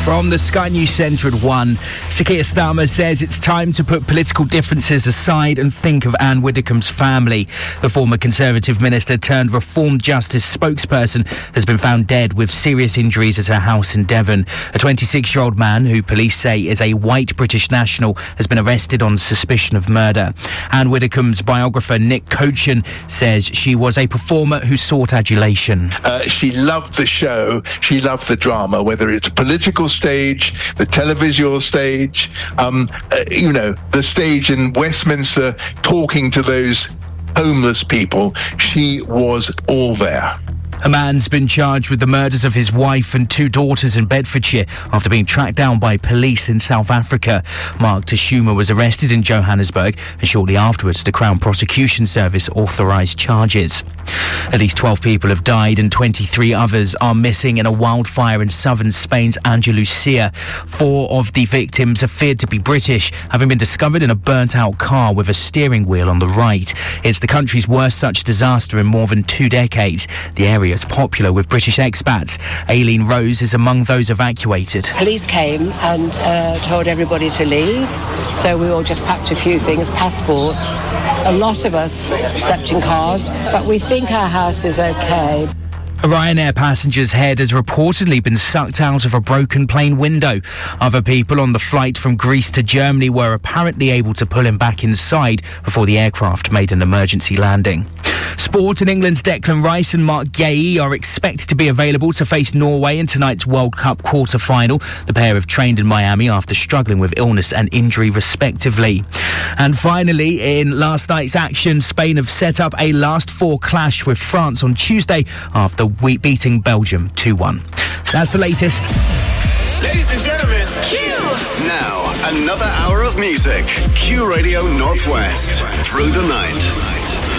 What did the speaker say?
From the Sky News Centre at 1, Sir Keir Starmer says it's time to put political differences aside and think of Anne Widdecombe's family. The former Conservative minister turned Reform Justice spokesperson has been found dead with serious injuries at her house in Devon. A 26-year-old man, who police say is a white British national, has been arrested on suspicion of murder. Anne Widdecombe's biographer Nick Cochin says she was a performer who sought adulation. She loved the show, she loved the drama, whether it's political stage, the televisual stage, the stage in Westminster talking to those homeless people. She was all there. A man's been charged with the murders of his wife and 2 daughters in Bedfordshire after being tracked down by police in South Africa. Mark Tashuma was arrested in Johannesburg, and shortly afterwards the Crown Prosecution Service authorised charges. At least 12 people have died and 23 others are missing in a wildfire in southern Spain's Andalusia. 4 of the victims are feared to be British, having been discovered in a burnt-out car with a steering wheel on the right. It's the country's worst such disaster in more than 2 decades. The area is popular with British expats. Aileen Rose is among those evacuated. Police came and told everybody to leave, so we all just packed a few things, passports. A lot of us slept in cars, but we think our house is okay. A Ryanair passenger's head has reportedly been sucked out of a broken plane window. Other people on the flight from Greece to Germany were apparently able to pull him back inside before the aircraft made an emergency landing. Sport, and England's Declan Rice and Mark Guéhi are expected to be available to face Norway in tonight's World Cup quarter-final. The pair have trained in Miami after struggling with illness and injury respectively. And finally, in last night's action, Spain have set up a last 4 clash with France on Tuesday after beating Belgium 2-1. That's the latest. Ladies and gentlemen, Q! Now, another hour of music. Q Radio Northwest. Through the night.